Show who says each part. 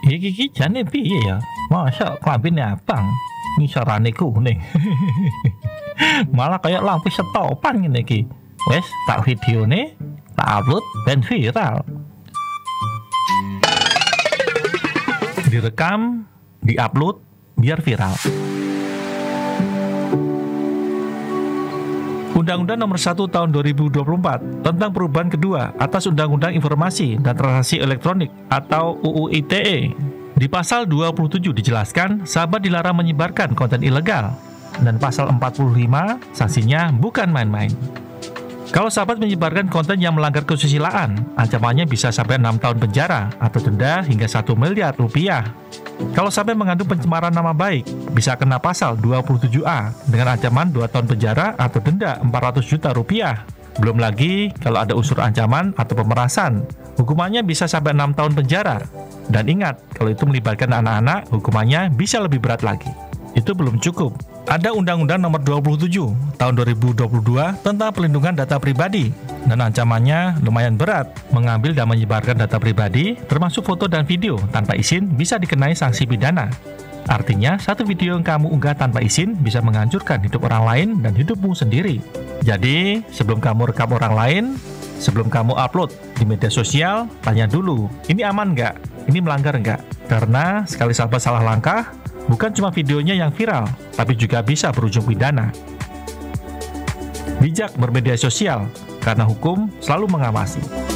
Speaker 1: Iki jane piye ya? Masa klambine abang, ngisarane kuning. Malah kayak lampu setopan ngene iki. Wes, tak videone, tak upload ben viral. Direkam, diupload biar viral. Undang-Undang Nomor 1 Tahun 2024 tentang perubahan kedua atas Undang-Undang Informasi dan Transaksi Elektronik atau UU ITE. Di pasal 27 dijelaskan sahabat dilarang menyebarkan konten ilegal, dan pasal 45 sanksinya bukan main-main. Kalau sahabat menyebarkan konten yang melanggar kesusilaan, ancamannya bisa sampai 6 tahun penjara atau denda hingga 1 miliar rupiah. Kalau sampai mengandung pencemaran nama baik, bisa kena pasal 27A dengan ancaman 2 tahun penjara atau denda 400 juta rupiah. Belum lagi kalau ada unsur ancaman atau pemerasan, hukumannya bisa sampai 6 tahun penjara. Dan ingat, kalau itu melibatkan anak-anak, hukumannya bisa lebih berat lagi. Itu belum cukup. Ada Undang-Undang Nomor 27 Tahun 2022 tentang pelindungan data pribadi, dan ancamannya lumayan berat. Mengambil dan menyebarkan data pribadi, termasuk foto dan video tanpa izin, bisa dikenai sanksi pidana. Artinya, satu video yang kamu unggah tanpa izin bisa menghancurkan hidup orang lain dan hidupmu sendiri. Jadi, sebelum kamu rekam orang lain, sebelum kamu upload di media sosial, tanya dulu, ini aman nggak? Ini melanggar nggak? Karena sekali sahabat salah langkah, bukan cuma videonya yang viral, tapi juga bisa berujung pidana. Bijak bermedia sosial, karena hukum selalu mengawasi.